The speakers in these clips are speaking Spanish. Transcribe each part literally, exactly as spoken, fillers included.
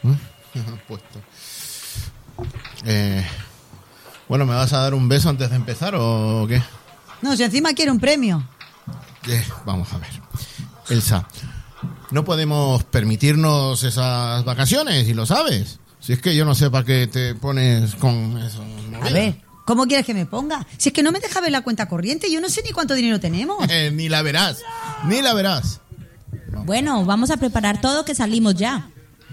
Puesto. Eh, bueno, ¿me vas a dar un beso antes de empezar o qué? No, si encima quiere un premio. Eh, vamos a ver. Elsa, no podemos permitirnos esas vacaciones, y lo sabes. Si es que yo no sé para qué te pones con eso. A ver, ¿cómo quieres que me ponga? Si es que no me deja ver la cuenta corriente, yo no sé ni cuánto dinero tenemos. Eh, ni la verás, ni la verás. No. Bueno, vamos a preparar todo que salimos ya.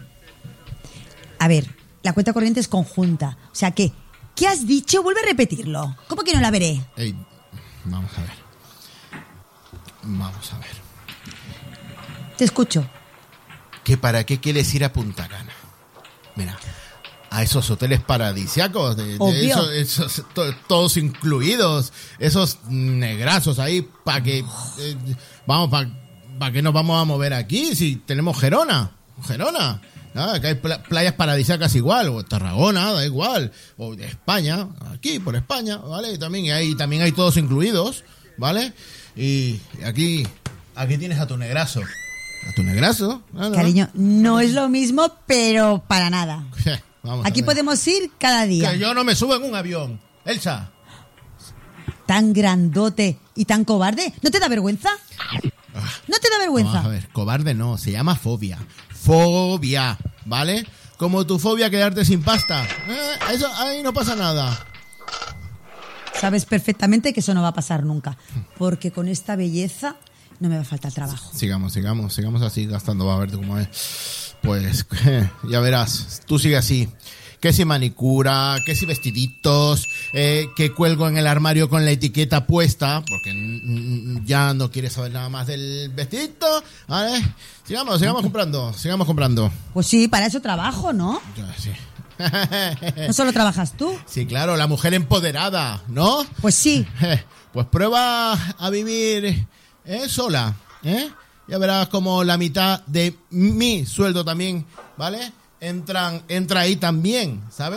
A ver, la cuenta corriente es conjunta. O sea que, ¿qué has dicho? Vuelve a repetirlo. ¿Cómo que no la veré? Ey, vamos a ver. Vamos a ver. Te escucho. ¿Que para qué quieres ir a Punta Cana? Mira, a esos hoteles paradisíacos, de, de esos, esos to, todos incluidos, esos negrazos ahí, para que, eh, vamos, para pa que nos vamos a mover aquí si tenemos Gerona, Gerona. Nada, que hay playas paradisíacas igual, o Tarragona, da igual, o de España, aquí por España, ¿vale? Y también hay, también hay todos incluidos, ¿vale? Y aquí, aquí tienes a tu negrazo. ¿A tu negrazo? Ah, no. Cariño, no es lo mismo, pero para nada. Vamos aquí podemos ir cada día. Que yo no me subo en un avión, Elsa. Tan grandote y tan cobarde, ¿no te da vergüenza? ¿No te da vergüenza? Vamos a ver, cobarde no, se llama fobia. Fobia, ¿vale? Como tu fobia a quedarte sin pasta. Eh, eso, ahí no pasa nada. Sabes perfectamente que eso no va a pasar nunca. Porque con esta belleza no me va a faltar trabajo. Sigamos, sigamos, sigamos así gastando, va a ver cómo es. Pues, eh, ya verás, tú sigue así. Que si manicura, que si vestiditos, eh, que cuelgo en el armario con la etiqueta puesta, porque mm, ya no quieres saber nada más del vestidito, ¿vale? Sigamos, sigamos comprando, sigamos comprando. Pues sí, para eso trabajo, ¿no? Ya, sí. ¿No solo trabajas tú? Sí, claro, la mujer empoderada, ¿no? Pues sí. Pues prueba a vivir eh, sola, ¿eh? Ya verás como la mitad de mi sueldo también, ¿vale? Entran, entra ahí también, ¿sabes?